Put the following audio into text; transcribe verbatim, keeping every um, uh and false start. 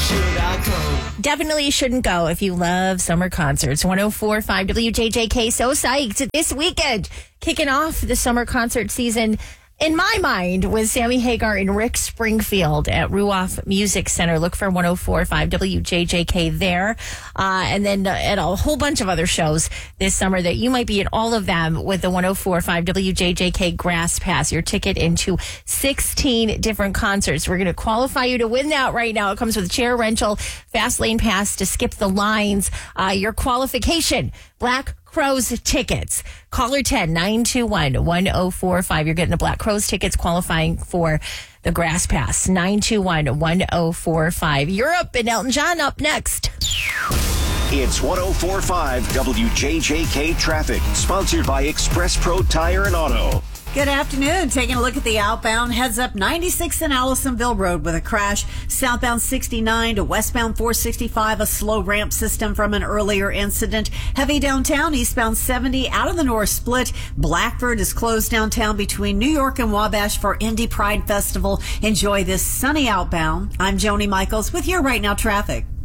should I go? Definitely shouldn't go if you love summer concerts. one oh four point five W J J K, so psyched this weekend. Kicking off the summer concert season, in my mind, with Sammy Hagar and Rick Springfield at Ruoff Music Center. Look for one oh four point five W J J K there. Uh, and then uh, at a whole bunch of other shows this summer that you might be at all of them with the one oh four point five W J J K Grass Pass, your ticket into sixteen different concerts. We're going to qualify you to win that right now. It comes with chair rental, fast lane pass to skip the lines. Uh, your qualification, Black Crowes tickets. Caller ten, nine two one, one oh four five. You're getting the Black Crowes tickets, qualifying for the Grass Pass. nine two one, one oh four five. Europe and Elton John up next. It's one oh four point five W J J K Traffic, sponsored by Express Pro Tire and Auto. Good afternoon. Taking a look at the outbound. Heads up ninety-six in Allisonville Road with a crash. Southbound sixty-nine to westbound four sixty-five, a slow ramp system from an earlier incident. Heavy downtown, eastbound seventy out of the North Split. Blackford is closed downtown between New York and Wabash for Indy Pride Festival. Enjoy this sunny outbound. I'm Joni Michaels with your Right Now traffic.